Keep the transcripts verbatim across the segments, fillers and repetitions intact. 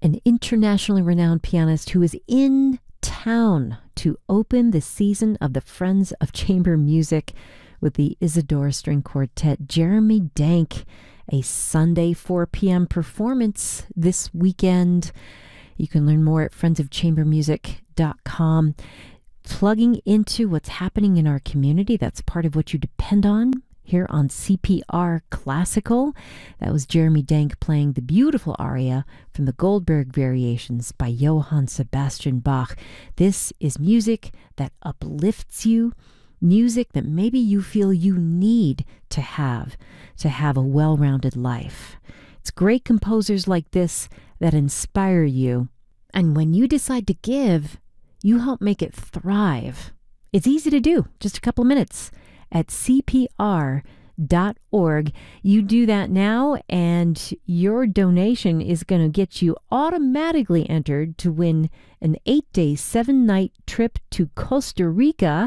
an internationally renowned pianist who is in town to open the season of the Friends of Chamber Music with the Isadora String Quartet. Jeremy Denk, a Sunday four p.m. performance this weekend. You can learn more at friends of chamber music dot com. Plugging into what's happening in our community, that's part of what you depend on here on C P R Classical. That was Jeremy Denk playing the beautiful aria from the Goldberg Variations by Johann Sebastian Bach. This is music that uplifts you, music that maybe you feel you need to have to have a well-rounded life. It's great composers like this that inspire you. And when you decide to give, you help make it thrive. It's easy to do, just a couple of minutes at C P R dot org. You do that now, and your donation is going to get you automatically entered to win an eight-day, seven-night trip to Costa Rica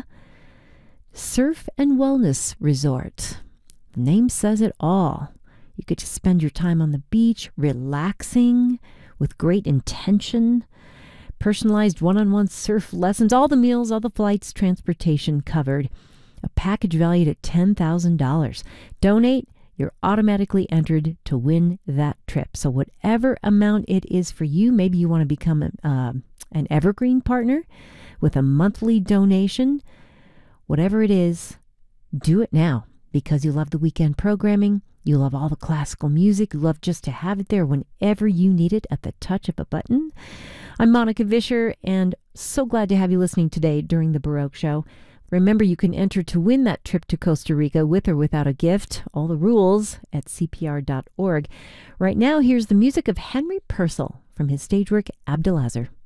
Surf and Wellness Resort. The name says it all. You get to spend your time on the beach, relaxing with great intention, personalized one-on-one surf lessons, all the meals, all the flights, transportation covered. A package valued at ten thousand dollars. Donate, you're automatically entered to win that trip. So whatever amount it is for you, maybe you want to become a, uh, an evergreen partner with a monthly donation. Whatever it is, do it now because you love the weekend programming. You love all the classical music. You love just to have it there whenever you need it at the touch of a button. I'm Monica Vischer, and so glad to have you listening today during the Baroque Show. Remember, you can enter to win that trip to Costa Rica with or without a gift. All the rules at C P R dot org. Right now, here's the music of Henry Purcell from his stage work, Abdelazar.